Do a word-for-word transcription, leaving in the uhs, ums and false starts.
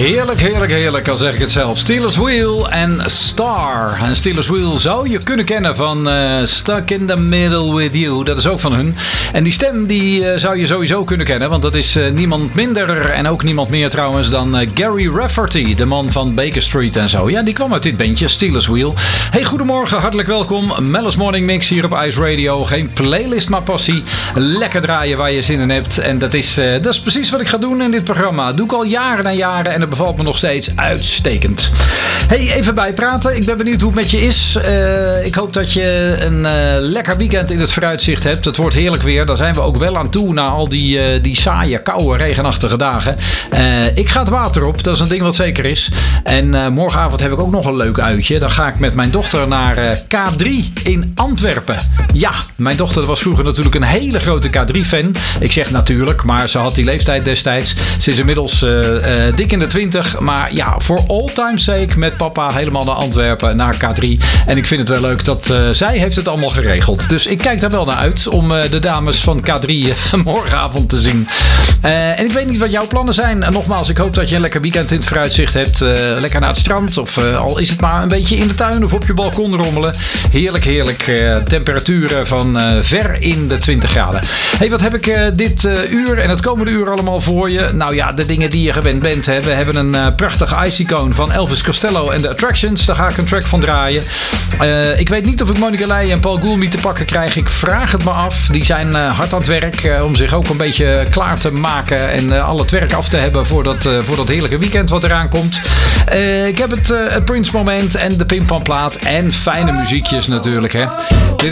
Heerlijk, heerlijk, heerlijk, al zeg ik het zelf. Steelers Wheel en Star. En Steelers Wheel zou je kunnen kennen van uh, Stuck in the Middle with You. Dat is ook van hun. En die stem die uh, zou je sowieso kunnen kennen. Want dat is uh, niemand minder en ook niemand meer trouwens dan uh, Gary Rafferty. De man van Baker Street en zo. Ja, die kwam uit dit bandje, Steelers Wheel. Hey, goedemorgen, hartelijk welkom. Mel's Morning Mix hier op Ice Radio. Geen playlist, maar passie. Lekker draaien waar je zin in hebt. En dat is, uh, dat is precies wat ik ga doen in dit programma. Dat doe ik al jaren en jaren. En dat bevalt me nog steeds uitstekend. Hey, even bijpraten. Ik ben benieuwd hoe het met je is. Uh, ik hoop dat je een uh, lekker weekend in het vooruitzicht hebt. Het wordt heerlijk weer. Daar zijn we ook wel aan toe na al die, uh, die saaie, koude, regenachtige dagen. Uh, ik ga het water op. Dat is een ding wat zeker is. En uh, morgenavond heb ik ook nog een leuk uitje. Dan ga ik met mijn dochter naar uh, K drie in Antwerpen. Ja, mijn dochter was vroeger natuurlijk een hele grote K drie fan. Ik zeg natuurlijk, maar ze had die leeftijd destijds. Ze is inmiddels uh, uh, dik in de twintig. Maar ja, voor all time sake met papa helemaal naar Antwerpen, naar K drie. En ik vind het wel leuk dat uh, zij heeft het allemaal geregeld. Dus ik kijk daar wel naar uit om uh, de dames van K drie uh, morgenavond te zien. Uh, en ik weet niet wat jouw plannen zijn. En nogmaals, ik hoop dat je een lekker weekend in het vooruitzicht hebt. Uh, lekker naar het strand. Of uh, al is het maar een beetje in de tuin of op je balkon rommelen. Heerlijk, heerlijk. Uh, temperaturen van uh, ver in de twintig graden. Hey, wat heb ik uh, dit uh, uur en het komende uur allemaal voor je? Nou ja, de dingen die je gewend bent. Hè. We hebben een uh, prachtige Ice-icoon van Elvis Costello en de Attractions. Daar ga ik een track van draaien. Uh, ik weet niet of ik Monica Leij en Paul Goulmy te pakken krijg. Ik vraag het me af. Die zijn uh, hard aan het werk uh, om zich ook een beetje klaar te maken en uh, al het werk af te hebben voor dat, uh, voor dat heerlijke weekend wat eraan komt. Uh, ik heb het, uh, het Prince moment en de Pimpamplaat en fijne muziekjes natuurlijk. Hè. Dit